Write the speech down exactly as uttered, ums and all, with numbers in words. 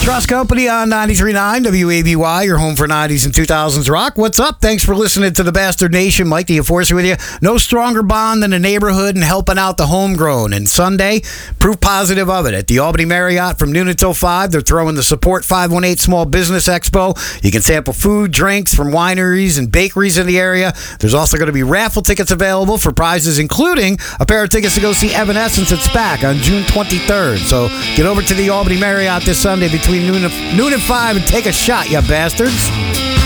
Trust Company on ninety-three point nine W A B Y, your home for nineties and two thousands rock. What's up? Thanks for listening to the Bastard Nation. Mike the Enforcer with you. No stronger bond than a neighborhood and helping out the homegrown. And Sunday, proof positive of it. At the Albany Marriott from noon until five, they're throwing the Support five one eight Small Business Expo. You can sample food, drinks from wineries and bakeries in the area. There's also going to be raffle tickets available for prizes, including a pair of tickets to go see Evanescence at SPAC on June twenty-third. So get over to the Albany Marriott this Sunday between noon and, noon and five and take a shot, you bastards.